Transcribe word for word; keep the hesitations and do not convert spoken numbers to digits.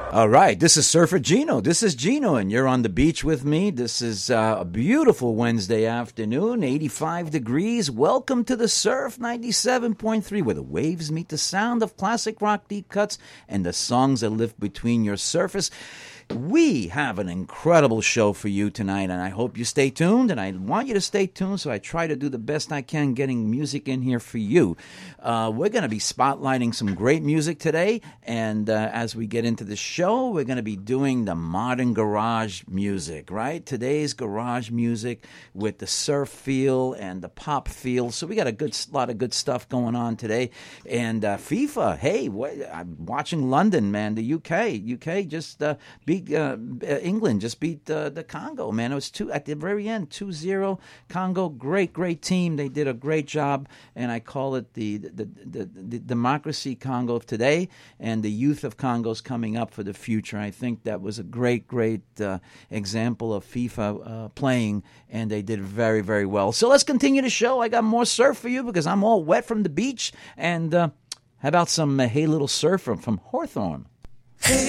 All right, this is Surfer Gino. This is Gino, and you're on the beach with me. This is uh, a beautiful Wednesday afternoon, eighty-five degrees. Welcome to the Surf ninety-seven point three, where the waves meet the sound of classic rock deep cuts and the songs that live between your surface. We have an incredible show for you tonight, and I hope you stay tuned, and I want you to stay tuned, so I try to do the best I can getting music in here for you. Uh, we're going to be spotlighting some great music today, and uh, as we get into the show, we're going to be doing the modern garage music, right? Today's garage music with the surf feel and the pop feel, so we got a good lot of good stuff going on today. And uh, FIFA, hey, what, I'm watching London, man, the U K. U K just uh, beat Uh, England just beat uh, the Congo, man. It was two at the very end, two zero. Congo, great, great team. They did a great job, and I call it the the, the, the democracy Congo of today and the youth of Congo's coming up for the future. I think that was a great, great uh, example of FIFA uh, playing, and they did very, very well. So let's continue the show. I got more surf for you because I'm all wet from the beach. And uh, how about some uh, Hey Little Surfer from Hawthorne?